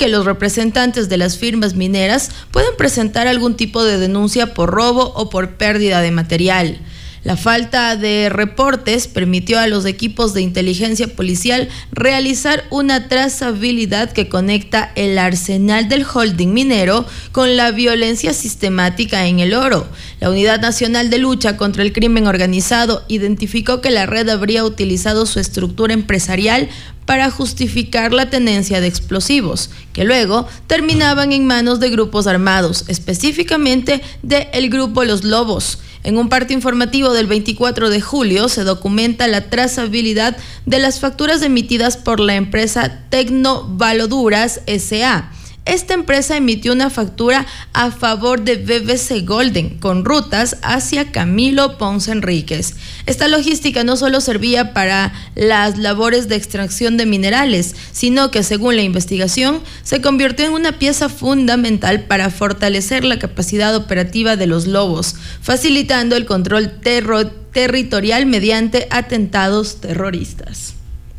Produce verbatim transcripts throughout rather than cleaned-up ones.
que los representantes de las firmas mineras pueden presentar algún tipo de denuncia por robo o por pérdida de material. La falta de reportes permitió a los equipos de inteligencia policial realizar una trazabilidad que conecta el arsenal del holding minero con la violencia sistemática en el oro. La Unidad Nacional de Lucha contra el Crimen Organizado identificó que la red habría utilizado su estructura empresarial para justificar la tenencia de explosivos, que luego terminaban en manos de grupos armados, específicamente de el grupo Los Lobos. En un parte informativo del veinticuatro de julio se documenta la trazabilidad de las facturas emitidas por la empresa Tecnovaloduras S A Esta empresa emitió una factura a favor de B B C Golden con rutas hacia Camilo Ponce Enríquez. Esta logística no solo servía para las labores de extracción de minerales, sino que, según la investigación, se convirtió en una pieza fundamental para fortalecer la capacidad operativa de los Lobos, facilitando el control terro- territorial mediante atentados terroristas.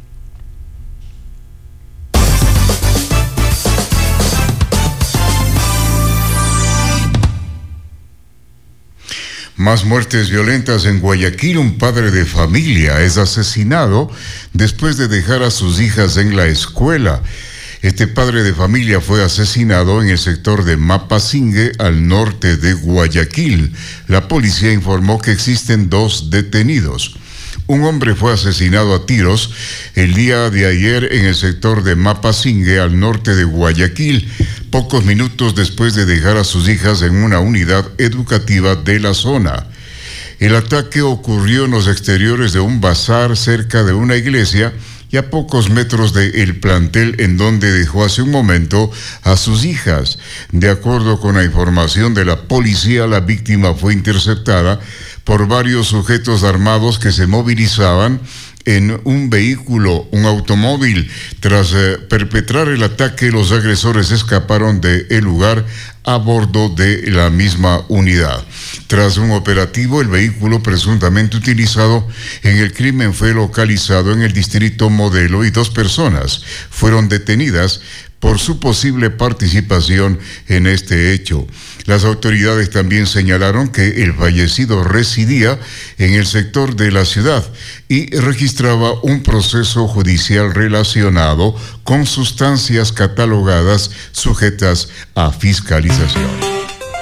Más muertes violentas en Guayaquil. Un padre de familia es asesinado después de dejar a sus hijas en la escuela. Este padre de familia fue asesinado en el sector de Mapasingue, al norte de Guayaquil. La policía informó que existen dos detenidos. Un hombre fue asesinado a tiros el día de ayer en el sector de Mapasingue, al norte de Guayaquil, pocos minutos después de dejar a sus hijas en una unidad educativa de la zona. El ataque ocurrió en los exteriores de un bazar cerca de una iglesia y a pocos metros del plantel en donde dejó hace un momento a sus hijas. De acuerdo con la información de la policía, la víctima fue interceptada por varios sujetos armados que se movilizaban en un vehículo, un automóvil. Tras eh, perpetrar el ataque, los agresores escaparon del lugar a bordo de la misma unidad. Tras un operativo, el vehículo presuntamente utilizado en el crimen fue localizado en el distrito Modelo y dos personas fueron detenidas por su posible participación en este hecho. Las autoridades también señalaron que el fallecido residía en el sector de la ciudad y registraba un proceso judicial relacionado con sustancias catalogadas sujetas a fiscalización.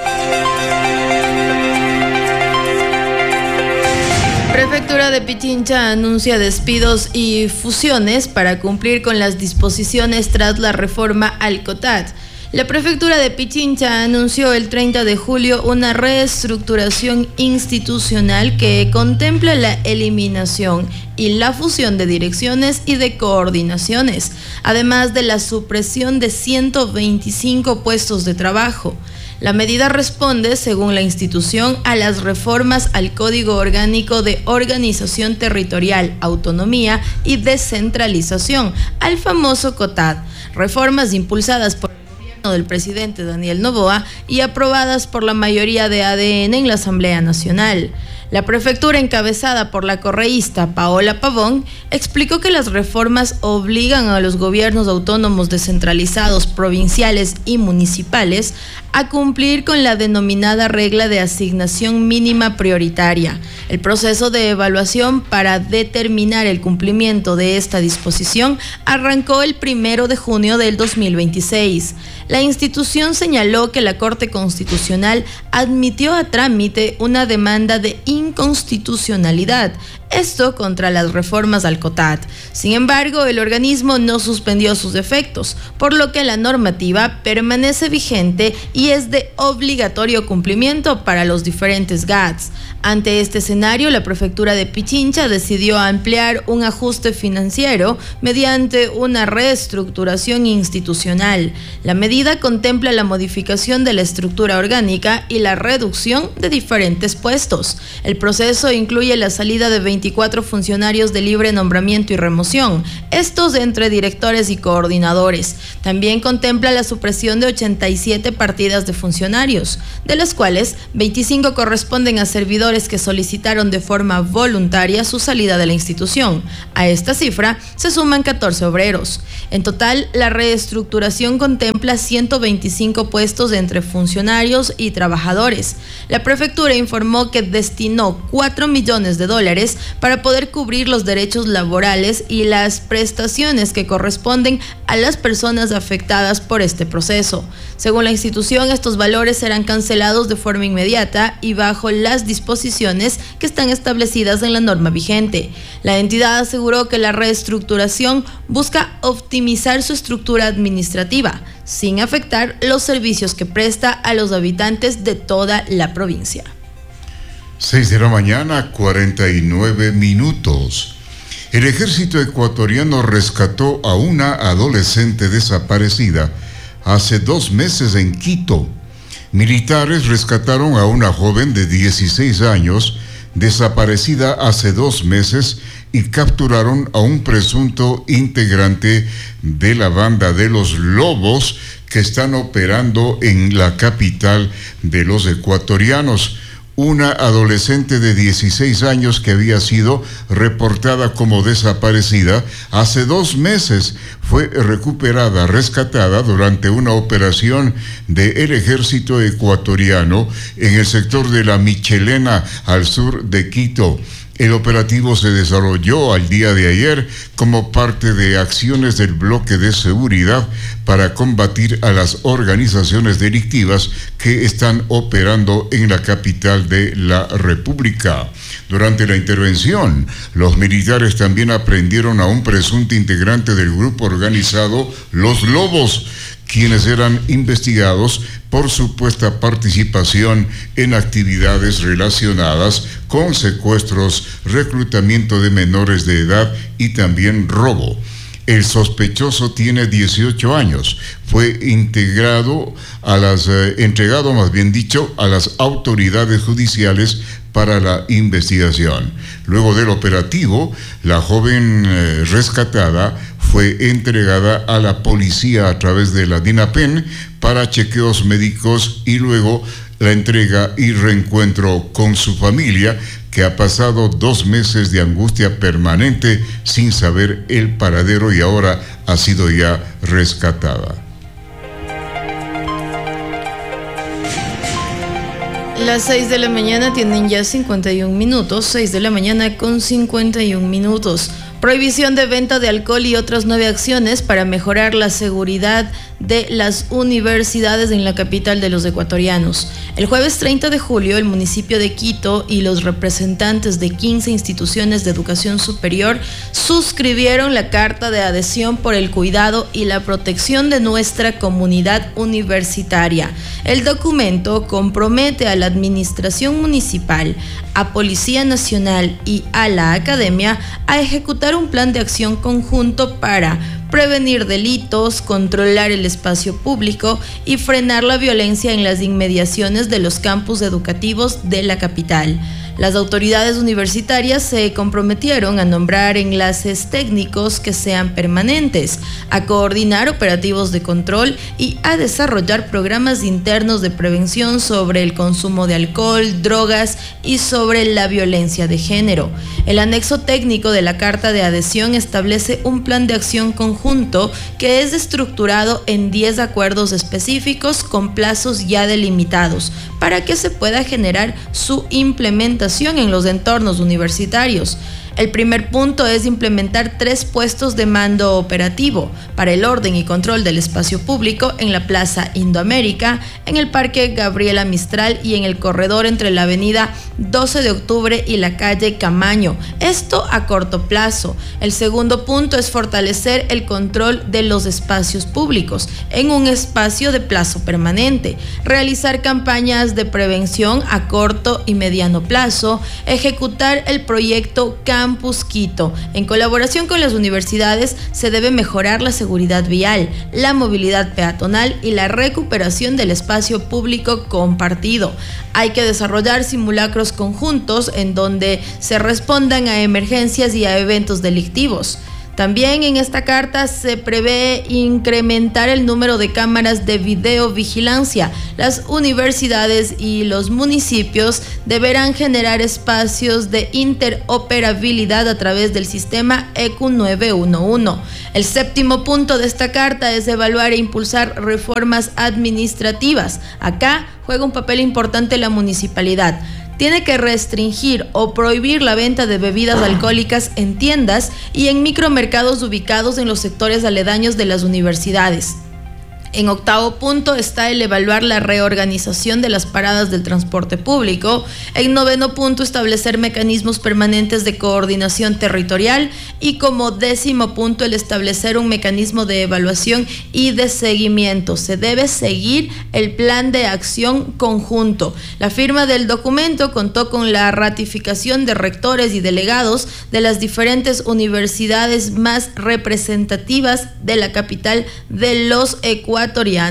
Prefectura de Pichincha anuncia despidos y fusiones para cumplir con las disposiciones tras la reforma al COTAD. La Prefectura de Pichincha anunció el treinta de julio una reestructuración institucional que contempla la eliminación y la fusión de direcciones y de coordinaciones, además de la supresión de ciento veinticinco puestos de trabajo. La medida responde, según la institución, a las reformas al Código Orgánico de Organización Territorial, Autonomía y Descentralización, al famoso COTAD, reformas impulsadas por del presidente Daniel Noboa y aprobadas por la mayoría de A D N en la Asamblea Nacional. La prefectura, encabezada por la correísta Paola Pavón, explicó que las reformas obligan a los gobiernos autónomos descentralizados, provinciales y municipales a cumplir con la denominada regla de asignación mínima prioritaria. El proceso de evaluación para determinar el cumplimiento de esta disposición arrancó el primero de junio del dos mil veintiséis. La institución señaló que la Corte Constitucional admitió a trámite una demanda de inconstitucionalidad, esto contra las reformas al COTAD. Sin embargo, el organismo no suspendió sus efectos, por lo que la normativa permanece vigente y es de obligatorio cumplimiento para los diferentes G A Ts. Ante este escenario, la Prefectura de Pichincha decidió ampliar un ajuste financiero mediante una reestructuración institucional. La medida contempla la modificación de la estructura orgánica y la reducción de diferentes puestos. El proceso incluye la salida de veinte veinticuatro funcionarios de libre nombramiento y remoción, estos entre directores y coordinadores. También contempla la supresión de ochenta y siete partidas de funcionarios, de las cuales veinticinco corresponden a servidores que solicitaron de forma voluntaria su salida de la institución. A esta cifra se suman catorce obreros. En total, la reestructuración contempla ciento veinticinco puestos entre funcionarios y trabajadores. La prefectura informó que destinó cuatro millones de dólares para poder cubrir los derechos laborales y las prestaciones que corresponden a las personas afectadas por este proceso. Según la institución, estos valores serán cancelados de forma inmediata y bajo las disposiciones que están establecidas en la norma vigente. La entidad aseguró que la reestructuración busca optimizar su estructura administrativa, sin afectar los servicios que presta a los habitantes de toda la provincia. seis de la mañana, cuarenta y nueve minutos. El ejército ecuatoriano rescató a una adolescente desaparecida hace dos meses en Quito. Militares rescataron a una joven de dieciséis años desaparecida hace dos meses y capturaron a un presunto integrante de la banda de los Lobos que están operando en la capital de los ecuatorianos. Una adolescente de dieciséis años que había sido reportada como desaparecida hace dos meses fue recuperada, rescatada durante una operación del ejército ecuatoriano en el sector de La Michelena, al sur de Quito. El operativo se desarrolló al día de ayer como parte de acciones del bloque de seguridad para combatir a las organizaciones delictivas que están operando en la capital de la República. Durante la intervención, los militares también aprendieron a un presunto integrante del grupo organizado Los Lobos, quienes eran investigados por supuesta participación en actividades relacionadas con secuestros, reclutamiento de menores de edad y también robo. El sospechoso tiene dieciocho años. Fue integrado a las, eh, entregado más bien dicho, a las autoridades judiciales para la investigación. Luego del operativo, la joven eh, rescatada fue entregada a la policía a través de la DINAPEN para chequeos médicos y luego la entrega y reencuentro con su familia, que ha pasado dos meses de angustia permanente sin saber el paradero y ahora ha sido ya rescatada. Las seis de la mañana tienen ya cincuenta y un minutos, seis de la mañana con cincuenta y un minutos. Prohibición de venta de alcohol y otras nueve acciones para mejorar la seguridad de las universidades en la capital de los ecuatorianos. El jueves treinta de julio, el municipio de Quito y los representantes de quince instituciones de educación superior suscribieron la carta de adhesión por el cuidado y la protección de nuestra comunidad universitaria. El documento compromete a la administración municipal, a Policía Nacional y a la academia a ejecutar un plan de acción conjunto para prevenir delitos, controlar el espacio público y frenar la violencia en las inmediaciones de los campus educativos de la capital. Las autoridades universitarias se comprometieron a nombrar enlaces técnicos que sean permanentes, a coordinar operativos de control y a desarrollar programas internos de prevención sobre el consumo de alcohol, drogas y sobre la violencia de género. El anexo técnico de la carta de adhesión establece un plan de acción conjunto que es estructurado en diez acuerdos específicos con plazos ya delimitados para que se pueda generar su implementación en los entornos universitarios. El primer punto es implementar tres puestos de mando operativo para el orden y control del espacio público en la Plaza Indoamérica, en el Parque Gabriela Mistral y en el corredor entre la avenida doce de octubre y la calle Camaño. Esto a corto plazo. El segundo punto es fortalecer el control de los espacios públicos en un espacio de plazo permanente, realizar campañas de prevención a corto y mediano plazo, ejecutar el proyecto Cambio Campus Quito. En colaboración con las universidades se debe mejorar la seguridad vial, la movilidad peatonal y la recuperación del espacio público compartido. Hay que desarrollar simulacros conjuntos en donde se respondan a emergencias y a eventos delictivos. También en esta carta se prevé incrementar el número de cámaras de videovigilancia. Las universidades y los municipios deberán generar espacios de interoperabilidad a través del sistema E Q nueve uno uno. El séptimo punto de esta carta es evaluar e impulsar reformas administrativas. Acá juega un papel importante la municipalidad. Tiene que restringir o prohibir la venta de bebidas alcohólicas en tiendas y en micromercados ubicados en los sectores aledaños de las universidades. En octavo punto está el evaluar la reorganización de las paradas del transporte público. En noveno punto, establecer mecanismos permanentes de coordinación territorial. Y como décimo punto, el establecer un mecanismo de evaluación y de seguimiento. Se debe seguir el plan de acción conjunto. La firma del documento contó con la ratificación de rectores y delegados de las diferentes universidades más representativas de la capital de los ecuatorianos,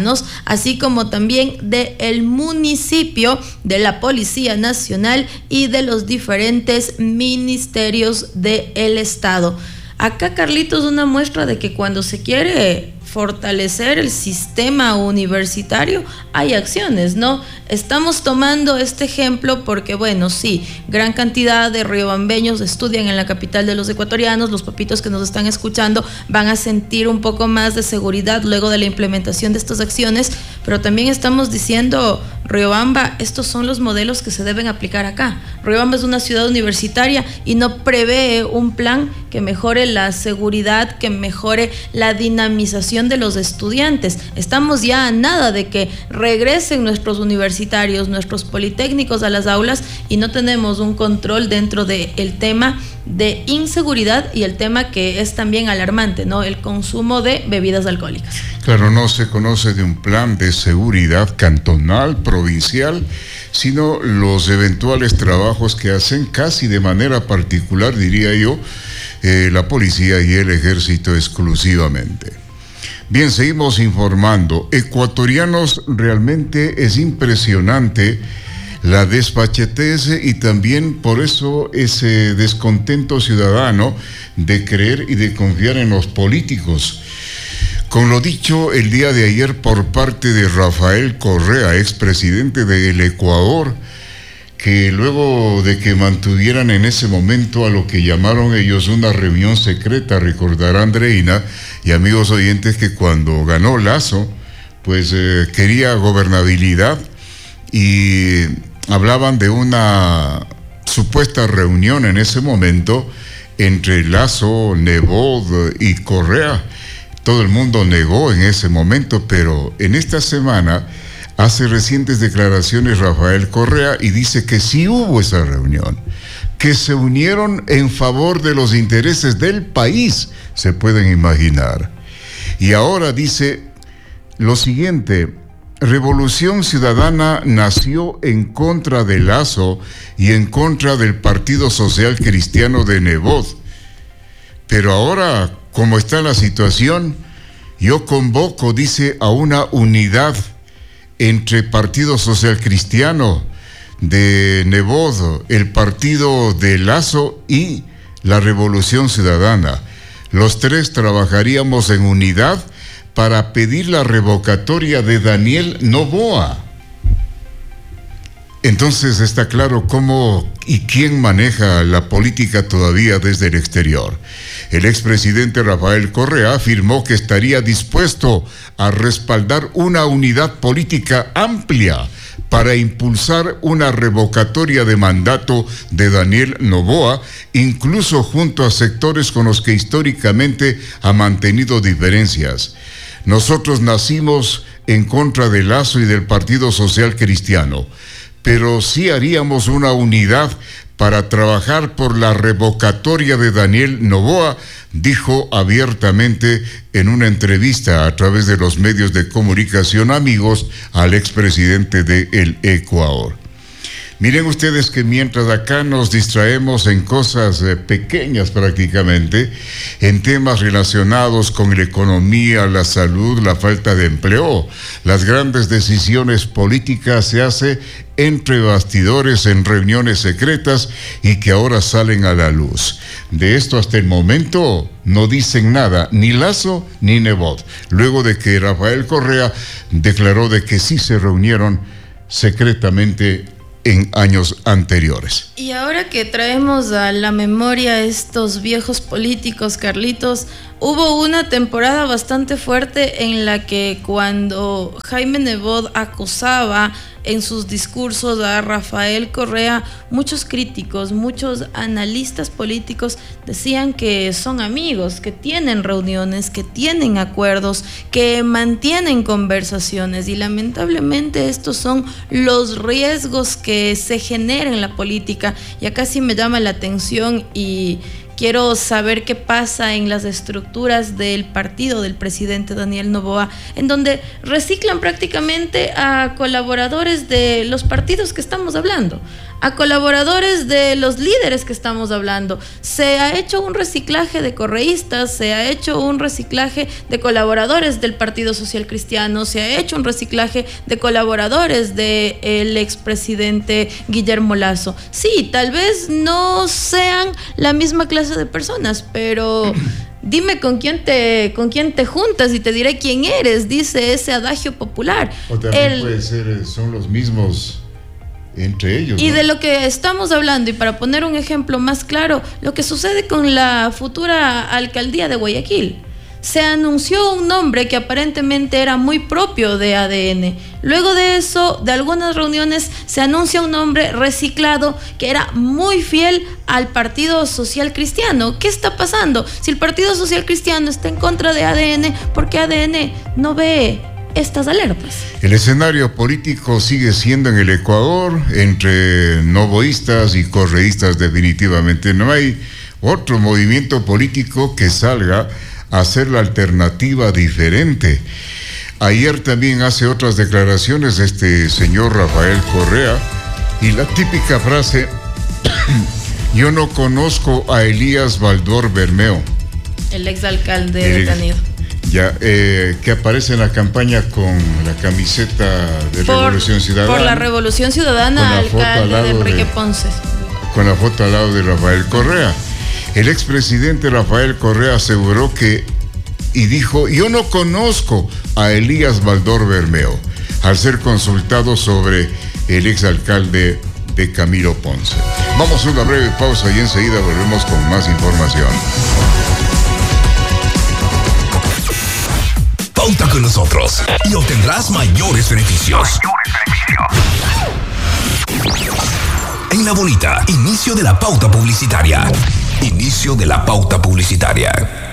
así como también del municipio, de la Policía Nacional y de los diferentes ministerios del Estado. Acá, Carlitos, una muestra de que cuando se quiere fortalecer el sistema universitario hay acciones, ¿no? Estamos tomando este ejemplo porque, bueno, sí, gran cantidad de riobambeños estudian en la capital de los ecuatorianos. Los papitos que nos están escuchando van a sentir un poco más de seguridad luego de la implementación de estas acciones, pero también estamos diciendo, Riobamba, estos son los modelos que se deben aplicar acá. Riobamba es una ciudad universitaria y no prevé un plan que mejore la seguridad, que mejore la dinamización de los estudiantes. Estamos ya a nada de que regresen nuestros universitarios, nuestros politécnicos a las aulas y no tenemos un control dentro del tema de inseguridad y el tema que es también alarmante, ¿no? El consumo de bebidas alcohólicas. Claro, no se conoce de un plan de seguridad cantonal, provincial, sino los eventuales trabajos que hacen casi de manera particular, diría yo, eh, la policía y el ejército exclusivamente. Bien, seguimos informando. Ecuatorianos, realmente es impresionante la desfachatez y también por eso ese descontento ciudadano de creer y de confiar en los políticos. Con lo dicho el día de ayer por parte de Rafael Correa, expresidente del Ecuador, que luego de que mantuvieran en ese momento a lo que llamaron ellos una reunión secreta, recordará Andreina y amigos oyentes que cuando ganó Lasso, pues eh, quería gobernabilidad y hablaban de una supuesta reunión en ese momento entre Lasso, Nebot y Correa. Todo el mundo negó en ese momento, pero en esta semana hace recientes declaraciones Rafael Correa y dice que sí hubo esa reunión, que se unieron en favor de los intereses del país, se pueden imaginar. Y ahora dice lo siguiente: Revolución Ciudadana nació en contra de Lasso y en contra del Partido Social Cristiano de Nebot. Pero ahora, como está la situación, yo convoco, dice, a una unidad entre Partido Social Cristiano de Nebot, el partido de Lasso y la Revolución Ciudadana. Los tres trabajaríamos en unidad para pedir la revocatoria de Daniel Noboa. Entonces está claro cómo y quién maneja la política todavía desde el exterior. El expresidente Rafael Correa afirmó que estaría dispuesto a respaldar una unidad política amplia para impulsar una revocatoria de mandato de Daniel Noboa, incluso junto a sectores con los que históricamente ha mantenido diferencias. Nosotros nacimos en contra de Lasso y del Partido Social Cristiano, pero sí haríamos una unidad para trabajar por la revocatoria de Daniel Noboa, dijo abiertamente en una entrevista a través de los medios de comunicación amigos al expresidente de el Ecuador. Miren ustedes que mientras acá nos distraemos en cosas eh, pequeñas prácticamente, en temas relacionados con la economía, la salud, la falta de empleo, las grandes decisiones políticas se hacen entre bastidores en reuniones secretas y que ahora salen a la luz. De esto hasta el momento no dicen nada, ni Lasso ni Nebot, luego de que Rafael Correa declaró de que sí se reunieron secretamente en años anteriores. Y ahora que traemos a la memoria estos viejos políticos, Carlitos, hubo una temporada bastante fuerte en la que cuando Jaime Nebot acusaba en sus discursos a Rafael Correa, muchos críticos, muchos analistas políticos decían que son amigos, que tienen reuniones, que tienen acuerdos, que mantienen conversaciones, y lamentablemente estos son los riesgos que se generan en la política. Y acá sí me llama la atención y quiero saber qué pasa en las estructuras del partido del presidente Daniel Noboa, en donde reciclan prácticamente a colaboradores de los partidos que estamos hablando, a colaboradores de los líderes que estamos hablando. Se ha hecho un reciclaje de correístas, se ha hecho un reciclaje de colaboradores del Partido Social Cristiano, se ha hecho un reciclaje de colaboradores del expresidente Guillermo Lasso. Sí, tal vez no sean la misma clase de personas, pero dime con quién te con quién te juntas y te diré quién eres, dice ese adagio popular. O también El, puede ser, son los mismos entre ellos, y ¿no? De lo que estamos hablando, y para poner un ejemplo más claro, lo que sucede con la futura alcaldía de Guayaquil. Se anunció un nombre que aparentemente era muy propio de A D N. Luego de eso, de algunas reuniones, se anuncia un nombre reciclado que era muy fiel al Partido Social Cristiano. ¿Qué está pasando? Si el Partido Social Cristiano está en contra de A D N, ¿por qué A D N no ve estas alertas? El escenario político sigue siendo en el Ecuador entre novoístas y correístas. Definitivamente no hay otro movimiento político que salga a hacer la alternativa diferente. Ayer también hace otras declaraciones este señor Rafael Correa, y la típica frase: yo no conozco a Elías Baldor Bermeo, el exalcalde de Canido. Ya, eh, que aparece en la campaña con la camiseta de por, Revolución Ciudadana. Por la Revolución Ciudadana, alcalde de Enrique de, Ponce. Con la foto al lado de Rafael Correa. El expresidente Rafael Correa aseguró que, y dijo, yo no conozco a Elías Baldor Bermeo, al ser consultado sobre el exalcalde de Camilo Ponce. Vamos a una breve pausa y enseguida volvemos con más información. Pauta con nosotros y obtendrás mayores beneficios. En La Bonita, inicio de la pauta publicitaria. Inicio de la pauta publicitaria.